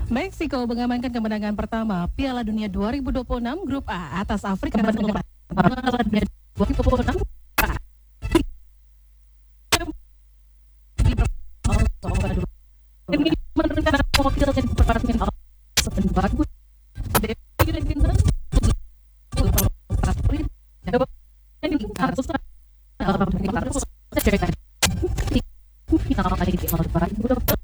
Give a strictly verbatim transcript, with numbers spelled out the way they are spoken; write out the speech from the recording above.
Meksiko mengamankan kemenangan pertama Piala Dunia dua ribu dua puluh enam Grup A atas Afrika Selatan. Piala Dunia dua ribu dua puluh enam demi menentukan mewakilkan pertandingan setelah bagus final lagi di dua ribu dua puluh